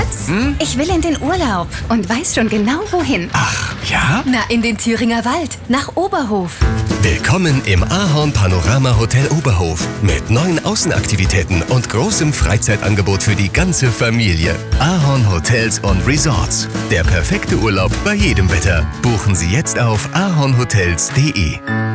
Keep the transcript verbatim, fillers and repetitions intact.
Schatz, Hm? ich will in den Urlaub und weiß schon genau wohin. Ach, ja? Na, in den Thüringer Wald, nach Oberhof. Willkommen im Ahorn Panorama Hotel Oberhof mit neuen Außenaktivitäten und großem Freizeitangebot für die ganze Familie. Ahorn Hotels und Resorts. Der perfekte Urlaub bei jedem Wetter. Buchen Sie jetzt auf ahornhotels punkt de.